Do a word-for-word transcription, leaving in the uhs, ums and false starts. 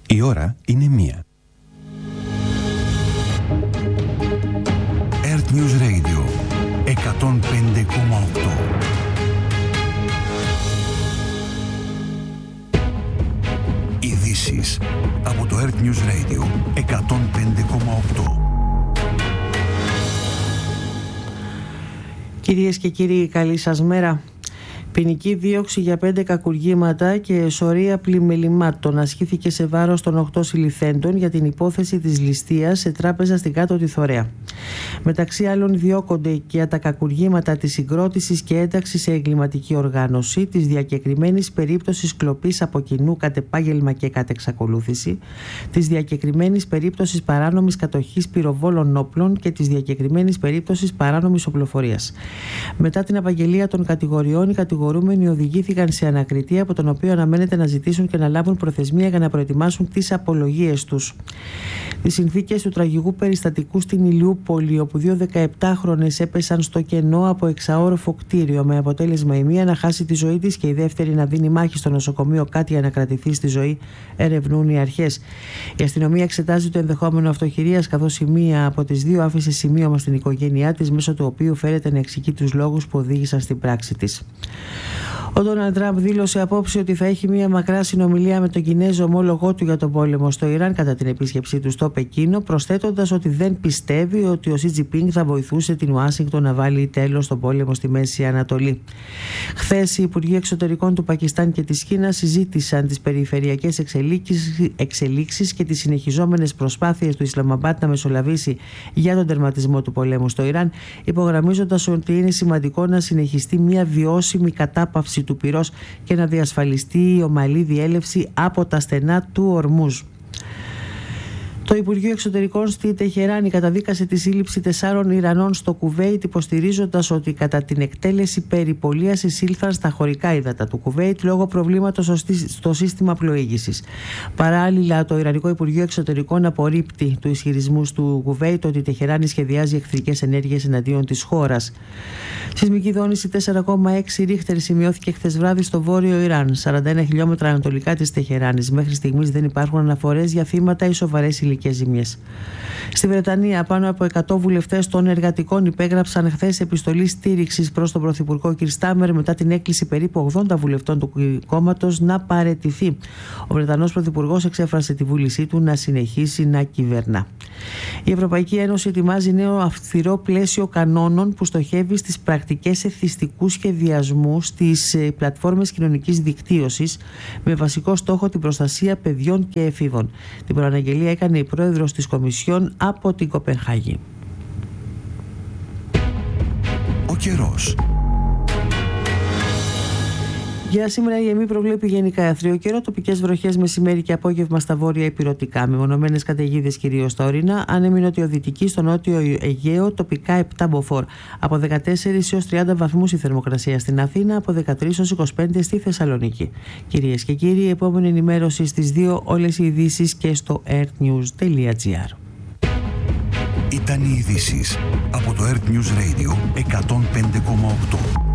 Η ώρα είναι μία. Earth News Radio εκατόν πέντε κόμμα οκτώ. Ειδήσεις από το Earth News Radio εκατόν πέντε κόμμα οκτώ. Κυρίες και κύριοι, καλή σας μέρα. Ποινική δίωξη για πέντε κακουργήματα και σωρία πλημελημάτων ασκήθηκε σε βάρος των οκτώ συλληφθέντων για την υπόθεση της ληστείας σε τράπεζα στην Κάτω Θωρέα. Μεταξύ άλλων διώκονται και για τα κακουργήματα της συγκρότησης και ένταξης σε εγκληματική οργάνωση, της διακεκριμένης περίπτωσης κλοπής από κοινού κατ' επάγγελμα και κατ' εξακολούθηση, της διακεκριμένης περίπτωσης παράνομης κατοχής πυροβόλων όπλων και της διακεκριμένης περίπτωσης παράνομης οπλοφορίας. Μετά την απαγγελία των κατηγοριών, οι κατηγορούμενοι οδηγήθηκαν σε ανακριτή, από τον οποίο αναμένεται να ζητήσουν και να λάβουν προθεσμία για να προετοιμάσουν τις απολογίες τους. Τις συνθήκες του τραγικού περιστατικού στην Ηλιούπολη, όπου δύο δεκαεπτάχρονες έπεσαν στο κενό από εξαόροφο κτίριο, με αποτέλεσμα η μία να χάσει τη ζωή της και η δεύτερη να δίνει μάχη στο νοσοκομείο κάτι για να κρατηθεί στη ζωή, ερευνούν οι αρχές. Η αστυνομία εξετάζει το ενδεχόμενο αυτοχειρίας, καθώς η μία από τις δύο άφησε σημείωμα στην οικογένειά της, μέσω του οποίου φέρεται να εξηγεί τους λόγους που οδήγησαν στην πράξη της. Ο Ντόναλντ Τραμπ δήλωσε απόψε ότι θα έχει μια μακρά συνομιλία με τον Κινέζο ομόλογό του για τον πόλεμο στο Ιράν κατά την επίσκεψή του στο Πεκίνο, προσθέτοντας ότι δεν πιστεύει ότι ο Σι Τζινπίνγκ θα βοηθούσε την Ουάσιγκτον να βάλει τέλος στον πόλεμο στη Μέση Ανατολή. Χθες οι Υπουργοί Εξωτερικών του Πακιστάν και της Κίνας συζήτησαν τις περιφερειακές εξελίξεις και τις συνεχιζόμενες προσπάθειες του Ισλαμαμπάτ να μεσολαβήσει για τον τερματισμό του πολέμου στο Ιράν, υπογραμμίζοντας ότι είναι σημαντικό να συνεχιστεί μια βιώσιμη κατάπαυση του πυρός και να διασφαλιστεί η ομαλή διέλευση από τα στενά του Ορμούζ. Το Υπουργείο Εξωτερικών στη Τεχεράνη καταδίκασε τη σύλληψη τεσσάρων Ιρανών στο Κουβέιτ, υποστηρίζοντας ότι κατά την εκτέλεση περιπολίας εισήλθαν στα χωρικά ύδατα του Κουβέιτ λόγω προβλήματος στο σύστημα πλοήγησης. Παράλληλα, το Ιρανικό Υπουργείο Εξωτερικών απορρίπτει του ισχυρισμούς του Κουβέιτ ότι η Τεχεράνη σχεδιάζει εχθρικές ενέργειες εναντίον της χώρας. Σεισμική δόνηση τέσσερα κόμμα έξι ρίχτερ σημειώθηκε χθες βράδυ στο βόρειο Ιράν, σαράντα ένα χιλιόμετρα ανατολικά της Τεχεράνης. Μέχρι στιγμής δεν υπάρχουν αναφορές για θύματα ή σοβαρές ηλικίες ζημιές. Στη Βρετανία, πάνω από εκατό βουλευτές των εργατικών υπέγραψαν χθες επιστολή στήριξης προς τον Πρωθυπουργό κ. Στάμερ μετά την έκκληση περίπου ογδόντα βουλευτών του κόμματος να παραιτηθεί. Ο Βρετανός Πρωθυπουργός εξέφρασε τη βούλησή του να συνεχίσει να κυβερνά. Η Ευρωπαϊκή Ένωση ετοιμάζει νέο αυστηρό πλαίσιο κανόνων που στοχεύει στις πρακτικές εθιστικού σχεδιασμού στις πλατφόρμες κοινωνικής δικτύωσης, με βασικό στόχο την προστασία παιδιών και εφήβων. Την προαναγγελία έκανε η πρόεδρος της Κομισιόν από την Κοπενχάγη. Ο καιρός. Για σήμερα η ΕΜΗ προβλέπει γενικά άθριο καιρό, τοπικές βροχές μεσημέρι και απόγευμα στα βόρεια ηπειρωτικά, μεμονωμένες καταιγίδες κυρίως στα ορεινά, άνεμη νοτιοδυτική στο νότιο Αιγαίο, τοπικά επτά μποφόρ. Από δεκατέσσερις έως τριάντα βαθμούς η θερμοκρασία στην Αθήνα, από δεκατρείς έως είκοσι πέντε στη Θεσσαλονίκη. Κυρίες και κύριοι, η επόμενη ενημέρωση στις δύο, όλες οι ειδήσεις και στο earthnews τελεία gr. Ήταν οι ειδήσεις από το Earth News Radio εκατόν πέντε κόμμα οκτώ.